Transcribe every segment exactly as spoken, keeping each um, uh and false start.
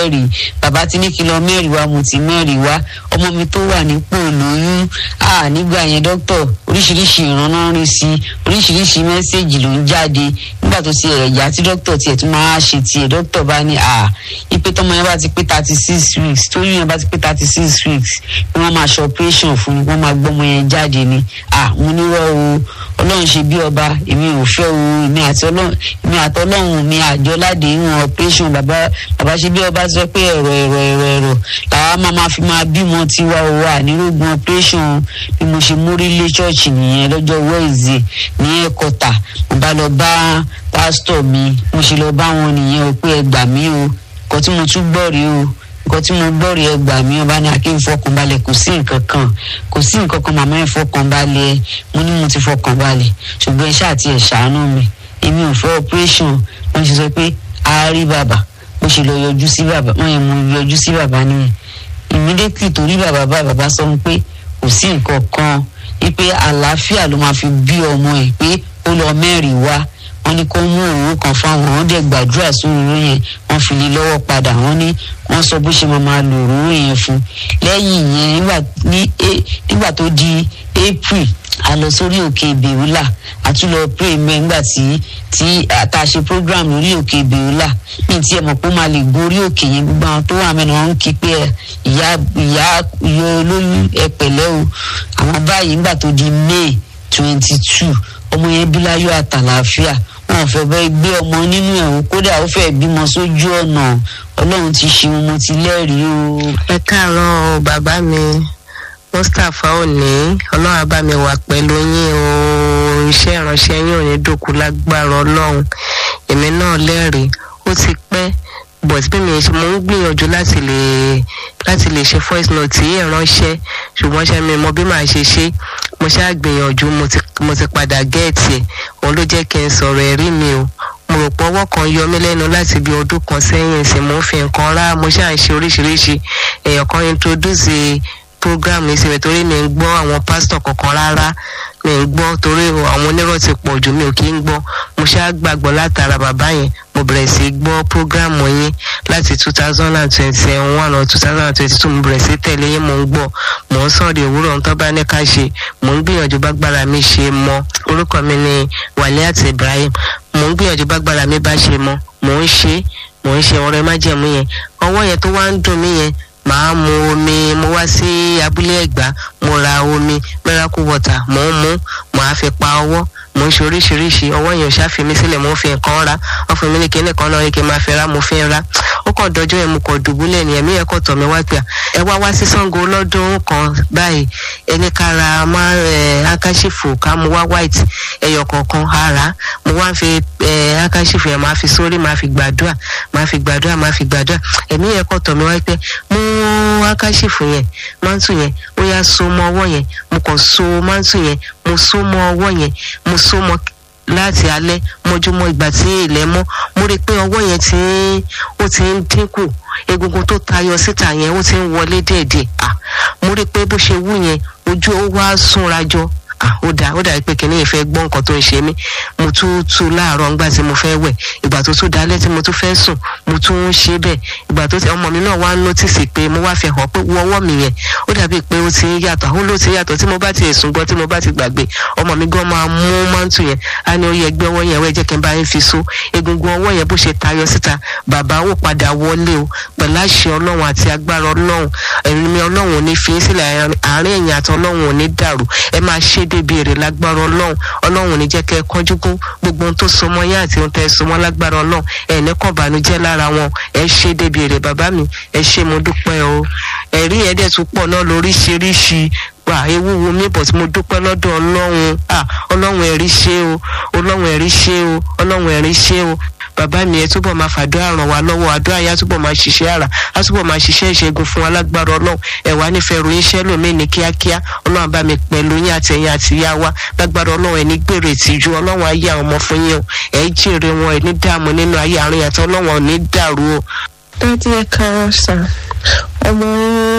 lẹ́rìí bàbá ti ní kí lọ mẹ́rìí wá mo ti mẹ́rìí wá ọmọ mi tó wà nípò lóyún ah nígbà yẹn dókítà oríṣiríṣi ìrànná rí sí oríṣiríṣi mẹ́sẹ̀gì ló ń jáde nígbà tó ti ẹ̀yà tí dókítà tiẹ̀ tún máa ṣe tiẹ̀ dókítà bá ní ah ipe tọmọ yẹn bá ti pé thirty six weeks tóyún yẹn bá ti pé thirty six weeks ni wọ́n máa ṣe operation fún ni wọ́n máa gbọ́mọ yẹn jáde ni ah mo ní rọ́ o ọlọ́run ṣe bí ọba èmi ò fẹ́ o èmi àti ọlọ́run èmi àti ọlọ́run mi àjọ láde ìwọ̀n operation bàbá bàbá ṣe bí ọba sọ pé ẹ̀rọ ẹ̀rọ ẹ̀rọ ẹ̀rọ làwa máa ma fi máa bímọ tiwa o wà nírògùn operation bí mo ṣe mórí lé church nìyẹn lọ́jọ́ Wednesday ní ẹ̀kọ́tà mo bá lọ bá pásítọ̀ mi mo ṣe lọ bá wọn nìyẹn o pé ẹ gbà mí o nǹkan tí mo tún gbọ́ rí o nǹkan tí mo gbọ́ rí ẹ gbà mí ọba ní akin fọkànbalẹ̀ kò sí nǹkan kan kò sí nǹkan kan màmá ẹ fọkànbalẹ̀ mo ní mo ti fọkànbalẹ̀ ṣùgbọ́n ẹ ṣáà ti ẹ̀ ṣàánú mi èmi ò fẹ́ operation wọ́n ṣe sọ pé a rí bàbá mo ṣe lọ yọjú sí bàbá wọ́n yẹn mo yọjú sí bàbá nìyẹn immediately torí bàbá bá bàbá sọ pé kò sí nǹkan kan wípé àlàáfíà ló máa fi bí ọmọ ẹ̀ pé ó lọ mẹ́rin wá wọ́n ní kó mú òwú kan fáwọn wọ́n dẹ̀ gbàdúrà sóòrò yẹn wọ́n fi lè lọ́wọ́ padà wọ́n ní wọ́n sọ bó ṣe máa máa lò òróró yẹn fún lẹ́yìn yẹn nígbà ní nígbà tó di April a lọ sórí òkè Beulah a tún lọ pray mẹ́ nígbà tí tí a ṣe program lórí òkè Beulah ní tí ẹ mọ̀ pé ó máa lè gorí òkè yẹn gbogbo àwọn tó wà mẹ́rin wọ́n ń kí pé ìyá ìyá ìyá olóyún ẹ pẹ̀lẹ́ o àwọn báyìí nígbà tó di May twenty two ọmọ yẹn bí láyọ̀ àtàlàáfíà wọn fẹ́ bẹ gbé ọmọ nínú ẹ̀ kódà ó fẹ́ bímọ sójú ọ̀nà Ọlọ́run ti ṣe mo ti lẹ́rìí o. ẹ káàárọ̀ bàbá mi Mustapha Òní Ọlọ́run bá mi wà pẹ̀lú yín o iṣẹ́ ìránṣẹ́ yín ò ní dòkú lágbára Ọlọ́run èmi náà lẹ́rìí ó ti pẹ́ but bí mi ṣe mo ń gbìyànjú láti lè láti lè ṣe voice note yìí ìránṣẹ́ ṣùgbọ́n ṣe mi mọ bí màá ṣe ṣe mo ṣáà gbìyànjú mo ti mo ti padà gẹ́ẹ̀tì ẹ̀ òun ló jẹ́ kí n sọ̀rọ̀ ẹ̀rí mi o mo rò pé ọwọ́ kan yọ mí lẹ́nu láti bí ọdún kan sẹ́yìn sí mo ń fi nǹkan rá mo ṣáà ń ṣe oríṣiríṣi èèyàn kan introduce program yìí síbẹ̀ torí mi ń gbọ́ àwọn pásítọ̀ kankan rárá mi ń gbọ́ torí àwọn onírọ̀ ti pọ̀ jù mi ò kí ń gbọ́ mo ṣáà gbàgbọ́ látara bàbá yẹn mo bẹ̀rẹ̀ sí gbọ́ program yín láti two thousand twenty-one or two thousand twenty-two mo bẹ̀rẹ̀ sí tẹ̀lé yín mo ń gbọ́ mo ń sọ̀rọ̀ ìwúrọ̀ nǹkan bá ní ká ṣe mo ń gbìyànjú bágbára mi ṣe mọ́ orúkọ mi ni Waliat Ibrahim mo ń gbìyànjú bágbára mi bá ṣe mọ́ mo ń ṣe mo ń ṣe ọ̀rẹ́ májẹ̀mú yẹn ọwọ́ yẹn tó wá ń dùn mí yẹn màá mu omi mo wá sí abúlé Ẹ̀gbá mo ra omi miracle water mo ń mu màá fi pa ọwọ́ mo ń ṣe oríṣiríṣi ọwọ́ yẹn ò ṣàfi mi sílẹ̀ mo ń fi nǹkan ra wọ́n fún mi ní kíní kan náà kí n máa fi ra mo fi ń ra ó kàn dọjọ́ yẹn mo kàn dùbúlẹ̀ ní ẹ̀mí ẹ̀kọ́ tọ̀ mi wá pé ẹ wá wá sí Ṣàngó lọ́dún kan báyìí ẹni kára máa ẹ̀ akáṣífù ká mo wá white ẹyọ kọ̀ọ̀kan ara mo wá fi ẹ̀ akáṣífù yẹn máa fi sórí máa fi gbàdúrà máa fi gbàdúrà máa fi gbàdúrà ẹ̀mí ẹ̀kọ́ tọ̀ mi wá pé mo akáṣífù yẹn mántù yẹn ó yá so mọ́ ọwọ́ yẹn mo kàn so mántù yẹn mo so mọ́ ọwọ́ yẹn mo so mọ́ láti alẹ́ mọ́júmọ́ ìgbà tí ilẹ̀ mọ́ mo rí pé ọwọ́ yẹn tí ó ti ń dínkù egungun tó tayọ síta yẹn ó ti ń wọlé díẹ̀díẹ̀ ah mo rí pé bó ṣe wú yẹn ojú ó wá súnra jọ ah ó dà ó dà pé kìnìún ìfẹ́ gbọ́ nǹkan tó ń ṣe mí mo tún tu láàárọ̀ ńgbà tí mo fẹ́ wẹ̀ ìgbà tó tún dalẹ́ tí mo tún fẹ́ sùn mo tún ń ṣe bẹ́ẹ̀ ìgbà tó ti ọmọ mi náà wá ń nọ́tìsì pé mo wá fi hàn pé wọ́wọ́ mi yẹn ó dàbí pé ó ti ń yàtọ̀ ó ló ti yàtọ̀ tí mo bá ti sùn gbọ́ tí mo bá ti gbàgbé ọmọ mi gan máa mú mántù yẹn á ní ó yẹ gbé ọwọ́ yẹn wẹ́ jẹ́ kí n bá yín fi so egungun ọwọ́ yẹn bó ṣe tayọ síta bàbá ó padà wọlé o pẹ̀lú àṣẹ Ọlọ́run àti agbára Ọlọ́run ẹ̀rín mi Ọlọ́run ò ní fi sílẹ̀ àárín ẹ̀yìn àti Ọlọ́run ò ní dàrú ẹ máa ṣe débi èrè lágbára Ọlọ́run Ọlọ́run ò ní jẹ́ kẹ́ ẹ kánjú kún gbogbo ohun tó so mọ́ yín àti ohun tẹ́ ẹ so mọ́ lágbára Ọlọ́run ẹ̀ ní kàn bànújẹ́ lára wọn ẹ ṣe débi èrè bàbá mi ẹ ṣe mo dúpẹ́ o ẹ̀rí yẹn dẹ̀ tún pọ̀ náà lóríṣiríṣi wà ewu wo mi bọ̀ tí mo dúpẹ́ lọ́dọ̀ Ọlọ́run ah Ọlọ́run ẹ̀rí ṣe o Ọlọ́run ẹ̀rí ṣe o Ọlọ́run ẹ̀rí ṣe o bàbá mi ẹ túbọ̀ máa fàdúrà ràn wá lọ́wọ́ àdúrà yá túbọ̀ máa ṣiṣẹ́ ara á túbọ̀ máa ṣiṣẹ́ ìṣẹ́gun fún alágbára Ọlọ́run ẹ wá nífẹ̀ẹ́ ròyìn iṣẹ́ lómi ní kíákíá Ọlọ́run bá mi pẹ̀lú yín àtẹ̀yìn àti ìyá wa lágbára Ọlọ́run ẹ ní gbèrè ìtìjú Ọlọ́run ayé àwọn ọmọ fún yín o ẹ jèrè wọn ẹ ní dààmú nínú ayé àárín àti Ọlọ́run ò ní dàrú o. Daddy ẹ káàárọ̀ sà ọmọ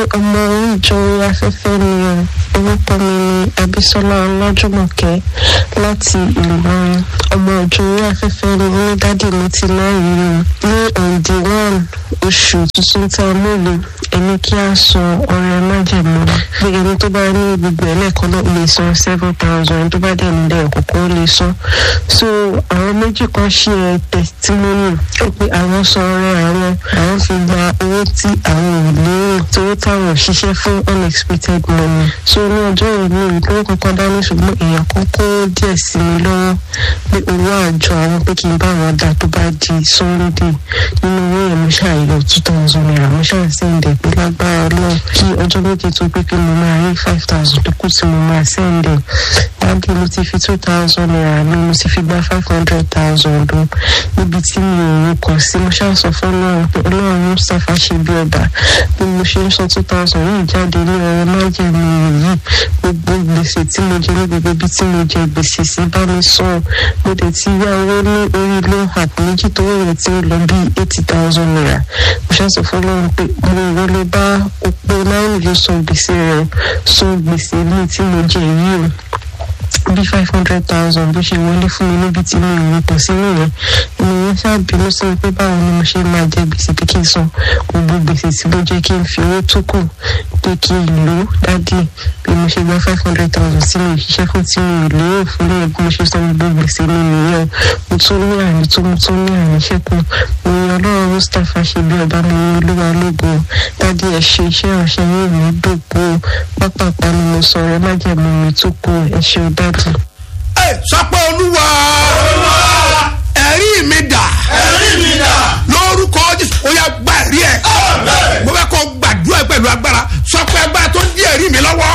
ọmọ ìjọ orí afẹ́fẹ́ ni ọ orúkọ mi ni Abisola Ọlájúmọ̀kẹ́ láti Ìlọrin. Ọmọ ìjọ orí afẹ́fẹ́ ni ní dádì mi ti láàyè ní òǹdí one oṣù tuntun tá a mú lò ẹni kí a san ọrẹ májẹ̀mú pé ẹni tó bá ní gbogbo ẹ̀ lẹ́ẹ̀kan náà lè san seven thousand ẹni tó bá dẹ̀ nílẹ̀ ọ̀kọ̀ọ̀kan lè san. So àwọn méjì kan ṣe ẹ testimony ó pé àwọn san ọrẹ àwọn àwọn fi gba owó tí àwọn ò lérò tó táwọn ṣiṣẹ́ fún unexpected money. So ní ọjọ́ ìlú ìdúró kankan dání ṣùgbọ́n èèyàn kan kó díẹ̀ sí mi lọ́wọ́ pé owó àjọ àwọn pé kí n bá wọn dá tó bá di Sunday nínú owó yẹn mo ṣàyẹ̀wò two thousand naira mo ṣàṣẹ̀ǹdẹ̀ pé lágbára Ọlọ́run kí ọjọ́ méje tó pé kí mo máa rí five thousand tó kù tí mo máa ṣẹ̀ǹdẹ̀ dábì mo ti fi two thousand naira mi mo ti fi gba five hundred thousand o níbi tí mi ò rí kàn sí mo ṣàṣọ fún Ọlọ́run pé Ọlọ́run Mustapha ṣe bí ọba bí mo ṣe ń san two thousand yìí jáde ní ọrẹ májẹ̀mú yìí gbogbo gbèsè tí mo jẹ ní gbogbo ibi tí mo jẹ gbèsè sí bá mi sàn mo dẹ̀ ti yá owó ní orí loan app méjì tó wọ̀ tí ó lọ bí eighty thousand naira mo ṣàṣọ fún Ọlọ́run pé mo wọlé bá òpó náírà ló san gbèsè rẹ̀ san gbèsè ní tí mo jẹ yìí o bí five hundred thousand bó ṣe wọlé fún mi níbi tí mi ò ní pọ̀ sí nìyẹn ènìyàn ṣàbínú sí pé báwo ni mo ṣe máa jẹ gbèsè pé kí n san gbogbo gbèsè tí mo jẹ́ kí n fi owó tó kù pé kí n lò ó dádì bí mo ṣe gba five hundred thousand sí mi ìṣiṣẹ́ fún tí mi ò lérò fún ní ẹgbẹ́ mo ṣe san gbogbo gbèsè mi nìyẹn mo tún ní àní tó mo tún ní àní ṣẹ́kù mo yan Ọlọ́run Mustapha ṣe bí ọba mi ní Olúwa lógo dádì ẹ ṣe iṣẹ́ ìránṣẹ́ yìí ní dògbò pápápá ni mo sọ ọ̀rẹ́ májẹ̀mú mi tó kù ẹ ṣe ó dádì. ẹ sọ pé Olúwa ẹ̀rí mi dà ẹ̀rí mi dà lórúkọ Jésù ó yá gba ẹ̀rí ẹ̀ mo fẹ́ kó gbàdúrà pẹ̀lú agbára sọ pé